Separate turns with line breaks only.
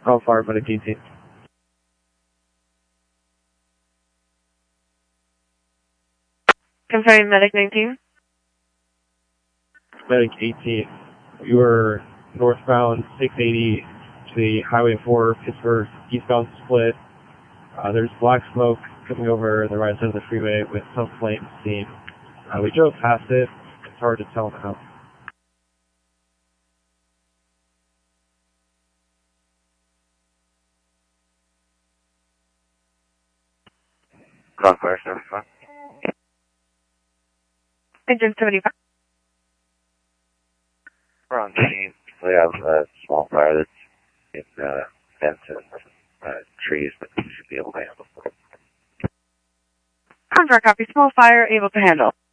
How far, medic 18?
Confirming medic 19.
Medic 18. You were northbound 680 to the Highway 4 Pittsburgh eastbound split. There's black smoke coming over the right side of the freeway with some flames seen. We drove past it. It's hard to tell now.
Clockwork 75.
Engine 75.
We're on scene. We have a small fire that's in fence and trees, but we should be able to handle.
Contract copy. Small fire able to handle.